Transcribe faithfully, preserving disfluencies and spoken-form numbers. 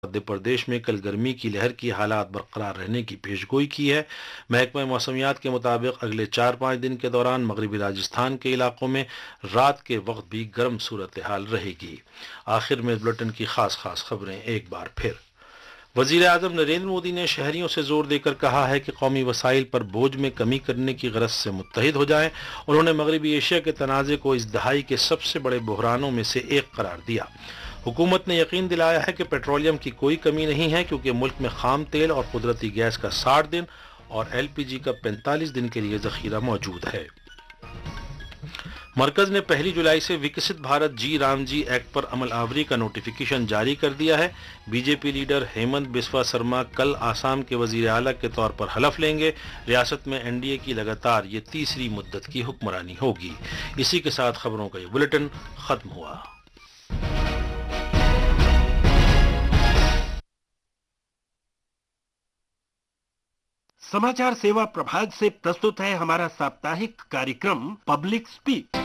مدھیہ پردیش میں کل گرمی کی لہر کی حالات برقرار رہنے کی پیشگوئی کی ہے۔ محکمہ موسمیات کے مطابق اگلے چار پانچ دن کے دوران مغربی راجستھان کے علاقوں میں رات کے وقت بھی گرم صورتحال رہے گی۔ آخر میں بلٹن کی خاص خاص خبریں ایک بار پھر۔ وزیر اعظم نریندر مودی نے شہریوں سے زور دے کر کہا ہے کہ قومی وسائل پر بوجھ میں کمی کرنے کی غرض سے متحد ہو جائیں۔ انہوں نے مغربی ایشیا کے تنازع کو اس دہائی کے سب سے بڑے بحرانوں میں سے ایک قرار دیا۔ حکومت نے یقین دلایا ہے کہ پیٹرولیم کی کوئی کمی نہیں ہے، کیونکہ ملک میں خام تیل اور قدرتی گیس کا ساٹھ دن اور ایل پی جی کا پینتالیس دن کے لیے ذخیرہ موجود ہے۔ مرکز نے پہلی جولائی سے وکست بھارت جی رام جی ایکٹ پر عمل آوری کا نوٹیفیکیشن جاری کر دیا ہے۔ B J P leader Hemant بسوا سرما کل آسام کے وزیر اعلیٰ کے طور پر حلف لیں گے۔ ریاست میں این ڈی اے کی لگاتار یہ تیسری مدت کی حکمرانی ہوگی۔ اسی کے ساتھ خبروں کا یہ بلیٹن ختم ہوا۔ समाचार सेवा प्रभाग से प्रस्तुत है हमारा साप्ताहिक कार्यक्रम पब्लिक स्पीक।